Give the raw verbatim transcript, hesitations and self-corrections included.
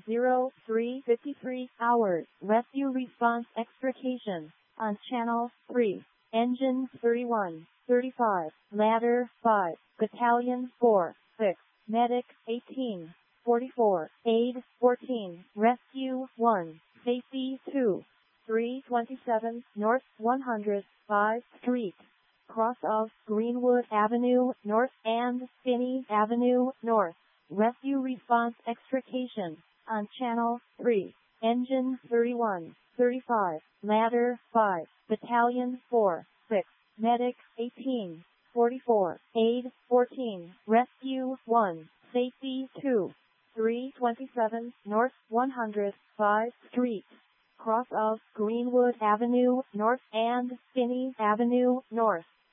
zero three fifty-three hours. Rescue response extrication on channel three. Engine thirty-one, thirty-five, ladder five, battalion four, six, medic eighteen, forty-four, aid fourteen, rescue one, safety two, three twenty-seven North one hundred five Street, cross of Greenwood Avenue North and Finney Avenue North. Rescue response extrication on channel three. Engine thirty-one, thirty-five, ladder five, battalion four, six, medic eighteen, forty-four, aid fourteen, rescue one, safety two, three twenty-seven North one hundred five Street, cross of Greenwood Avenue North and Finney Avenue North.